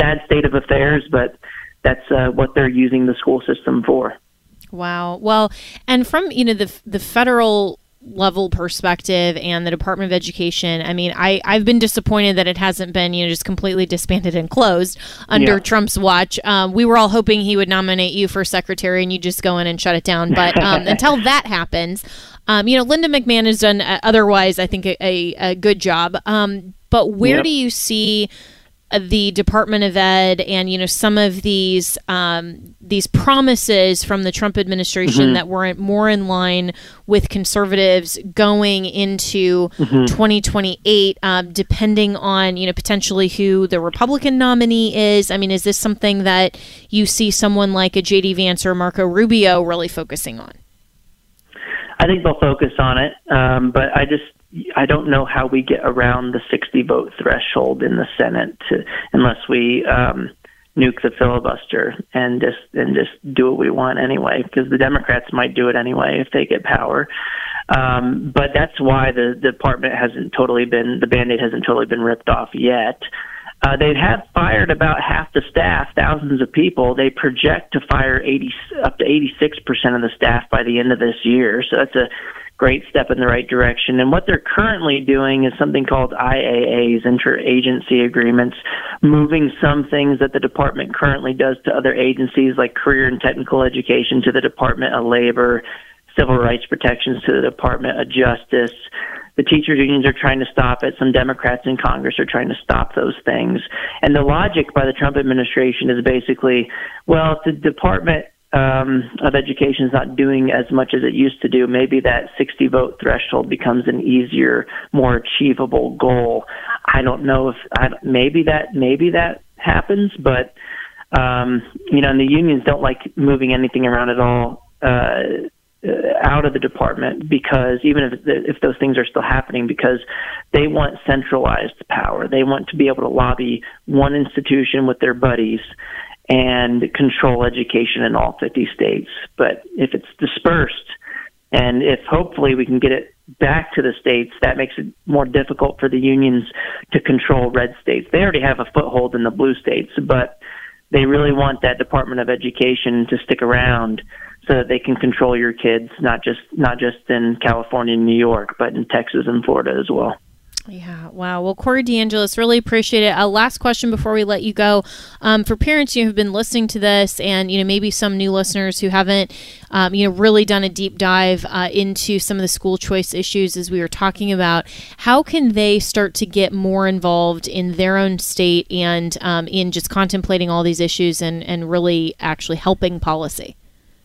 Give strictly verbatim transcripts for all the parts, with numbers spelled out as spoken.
sad state of affairs, but that's uh, what they're using the school system for. Wow. Well, and from, you know, the the federal level perspective and the Department of Education, I mean, I, I've been disappointed that it hasn't been, you know, just completely disbanded and closed under yeah. Trump's watch. Um, we were all hoping he would nominate you for secretary and you just go in and shut it down. But um, until that happens, um, you know, Linda McMahon has done uh, otherwise, I think, a, a, a good job. Um, but where yep. do you see the Department of Ed and, you know, some of these um, these promises from the Trump administration mm-hmm. that were more in line with conservatives going into mm-hmm. twenty twenty-eight, um, depending on, you know, potentially who the Republican nominee is? I mean, is this something that you see someone like a J D Vance or Marco Rubio really focusing on? I think they'll focus on it, um, but I just I don't know how we get around the sixty vote threshold in the Senate to, unless we um, nuke the filibuster and just and just do what we want anyway, because the Democrats might do it anyway if they get power. Um, but that's why the, the department hasn't totally been, the Band-Aid hasn't totally been ripped off yet. Uh, they have fired about half the staff, thousands of people. They project to fire eighty up to eighty-six percent of the staff by the end of this year. So that's a great step in the right direction. And what they're currently doing is something called I A As, interagency agreements, moving some things that the department currently does to other agencies like career and technical education to the Department of Labor, civil rights protections to the Department of Justice. The teachers unions are trying to stop it. Some Democrats in Congress are trying to stop those things. And the logic by the Trump administration is basically, well, if the Department um, of Education is not doing as much as it used to do, maybe that sixty vote threshold becomes an easier, more achievable goal. I don't know if I, maybe that maybe that happens, but um, you know, and the unions don't like moving anything around at all. Uh, out of the department, because even if if those things are still happening, because they want centralized power. They want to be able to lobby one institution with their buddies and control education in all fifty states. But if it's dispersed, and if hopefully we can get it back to the states, that makes it more difficult for the unions to control red states. They already have a foothold in the blue states, but they really want that Department of Education to stick around so that they can control your kids, not just not just in California and New York, but in Texas and Florida as well. Yeah, wow. Well, Corey DeAngelis, really appreciate it. A last question before we let you go. Um, for parents who have been listening to this and, you know, maybe some new listeners who haven't, um, you know, really done a deep dive uh, into some of the school choice issues as we were talking about, how can they start to get more involved in their own state and um, in just contemplating all these issues and, and really actually helping policy?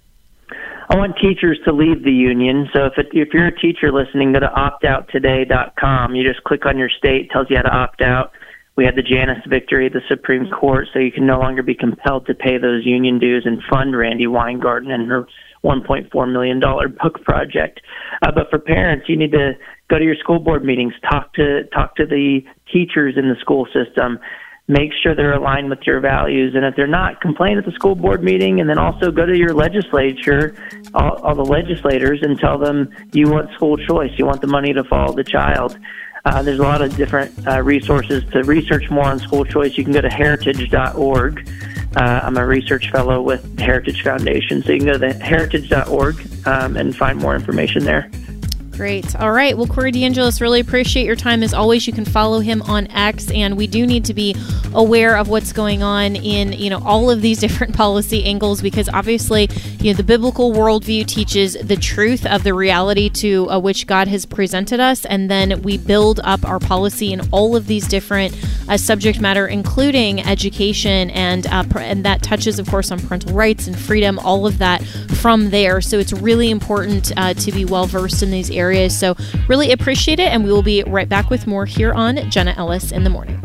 I want teachers to leave the union. So if it, if you're a teacher listening, go to opt out today dot com. You just click on your state, it tells you how to opt out. We had the Janus victory at the Supreme Court, so you can no longer be compelled to pay those union dues and fund Randy Weingarten and her one point four million dollars book project. Uh, but for parents, you need to go to your school board meetings, talk to talk to the teachers in the school system. Make sure they're aligned with your values. And if they're not, complain at the school board meeting, and then also go to your legislature, all, all the legislators, and tell them you want school choice. You want the money to follow the child. Uh, there's a lot of different uh, resources to research more on school choice. You can go to heritage dot org. Uh, I'm a research fellow with the Heritage Foundation, so you can go to heritage dot org um, and find more information there. Great. All right. Well, Corey DeAngelis, really appreciate your time. As always, you can follow him on X, and we do need to be aware of what's going on in, you know, all of these different policy angles, because obviously, you know, the biblical worldview teaches the truth of the reality to uh, which God has presented us, and then we build up our policy in all of these different uh, subject matter, including education, and uh, pr- and that touches, of course, on parental rights and freedom, all of that from there. So it's really important uh, to be well versed in these areas. So really appreciate it, and we will be right back with more here on Jenna Ellis in the Morning.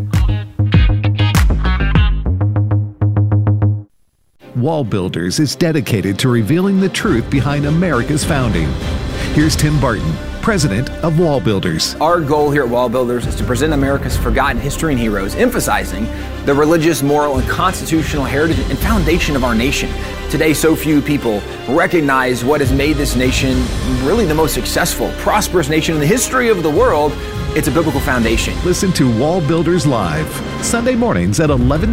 Wall Builders is dedicated to revealing the truth behind America's founding. Here's Tim Barton, president of Wall Builders. Our goal here at Wall Builders is to present America's forgotten history and heroes, emphasizing the religious, moral, and constitutional heritage and foundation of our nation. Today, so few people recognize what has made this nation really the most successful, prosperous nation in the history of the world. It's a biblical foundation. Listen to Wall Builders Live, Sunday mornings at eleven